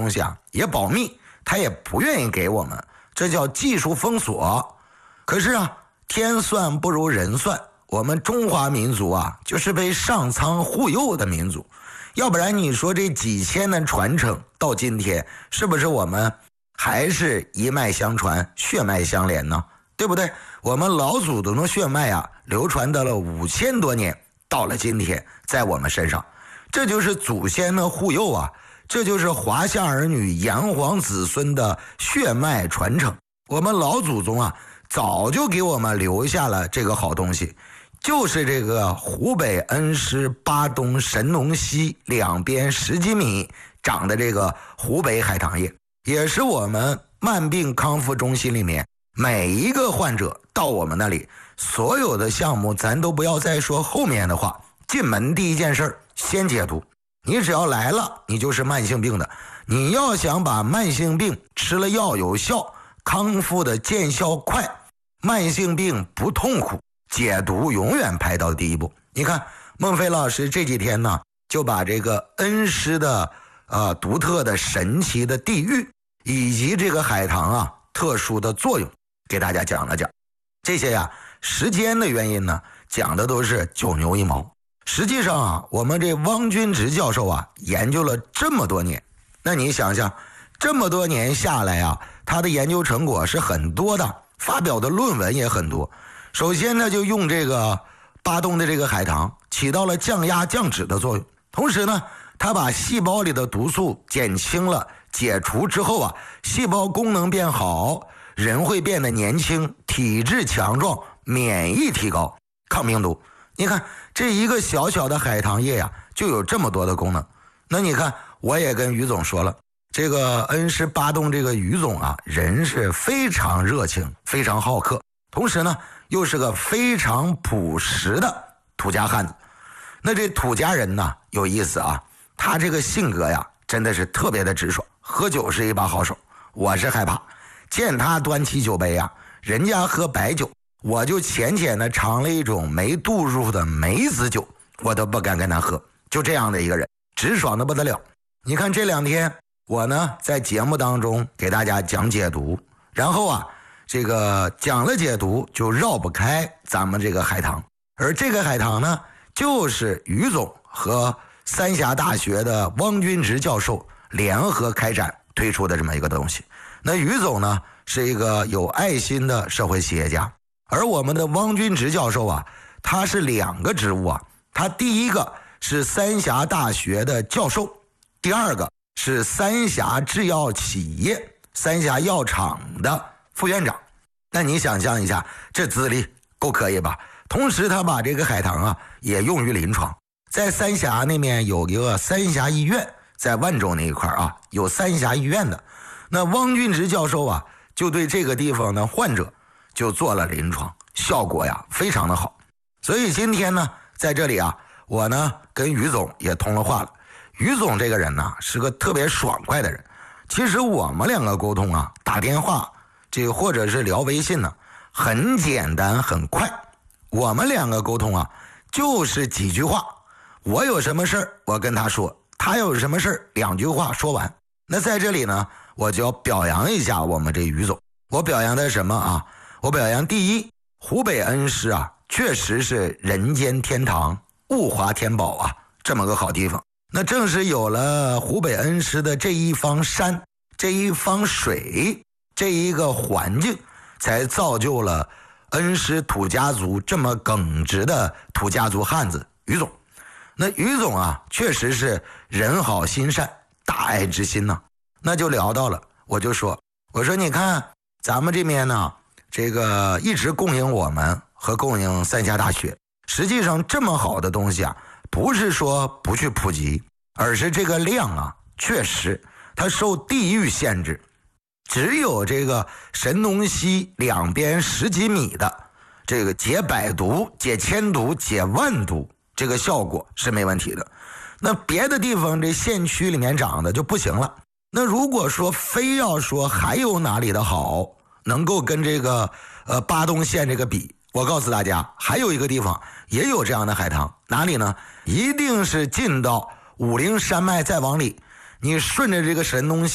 东西啊也保密，他也不愿意给我们，这叫技术封锁。可是啊，天算不如人算，我们中华民族啊就是被上苍护佑的民族，要不然你说这几千的传承到今天，是不是我们还是一脉相传，血脉相连呢？对不对？我们老祖宗的血脉啊流传到了5000多年，到了今天在我们身上，这就是祖先的护佑啊，这就是华夏儿女炎黄子孙的血脉传承。我们老祖宗啊早就给我们留下了这个好东西，就是这个湖北恩施巴东神农溪两边10几米长的这个湖北海棠叶，也是我们慢病康复中心里面每一个患者到我们那里，所有的项目咱都不要再说后面的话，进门第一件事先解毒。你只要来了，你就是慢性病的，你要想把慢性病吃了药有效，康复的见效快，慢性病不痛苦，解毒永远排到第一步。你看孟非老师这几天呢就把这个恩施的独特的神奇的地域以及这个海棠啊特殊的作用给大家讲了讲。这些呀时间的原因呢讲的都是九牛一毛。实际上啊我们这汪君直教授啊研究了这么多年，那你想想这么多年下来啊，他的研究成果是很多的，发表的论文也很多。首先呢就用这个巴东的这个海棠起到了降压降脂的作用，同时呢他把细胞里的毒素减轻了，解除之后啊细胞功能变好，人会变得年轻，体质强壮，免疫提高，抗病毒。你看这一个小小的海棠叶呀就有这么多的功能。那你看我也跟于总说了，这个恩施巴东这个于总啊人是非常热情，非常好客，同时呢又是个非常朴实的土家汉子。那这土家人呢有意思啊，他这个性格呀真的是特别的直爽，喝酒是一把好手。我是害怕见他端起酒杯啊，人家喝白酒，我就浅浅的尝了一种没度入的梅子酒，我都不敢跟他喝。就这样的一个人，直爽的不得了。你看这2天我呢在节目当中给大家讲解毒，然后啊这个讲了解毒就绕不开咱们这个海棠，而这个海棠呢就是于总和三峡大学的汪君直教授联合开展推出的这么一个东西。那于总呢是一个有爱心的社会企业家，而我们的汪君直教授啊他是2个职务啊，他第一个是三峡大学的教授，第2个是三峡制药企业三峡药厂的副院长。那你想象一下这资历够可以吧？同时他把这个海棠啊也用于临床，在三峡那边有一个三峡医院，在万州那一块啊有三峡医院的，那汪君直教授啊就对这个地方的患者就做了临床，效果呀非常的好。所以今天呢在这里啊我呢跟于总也通了话了。于总这个人呢是个特别爽快的人，其实我们2个沟通啊打电话这或者是聊微信呢很简单很快，我们2个沟通啊就是几句话，我有什么事儿我跟他说，他有什么事儿2句话说完。那在这里呢我就要表扬一下我们这于总。我表扬的什么啊？我表扬第一，湖北恩施啊确实是人间天堂，物华天宝啊，这么个好地方。那正是有了湖北恩施的这一方山，这一方水，这一个环境，才造就了恩施土家族这么耿直的土家族汉子于总。那于总啊确实是人好心善，大爱之心呢。那就聊到了，我说你看咱们这边呢这个一直供应我们和供应三峡大学，实际上这么好的东西啊不是说不去普及，而是这个量啊确实它受地域限制，只有这个神农溪两边10几米的这个解百毒解千毒解万毒，这个效果是没问题的。那别的地方这县区里面长的就不行了。那如果说非要说还有哪里的好能够跟这个巴东县这个比，我告诉大家还有一个地方也有这样的海棠，哪里呢？一定是进到武陵山脉再往里，你顺着这个神农溪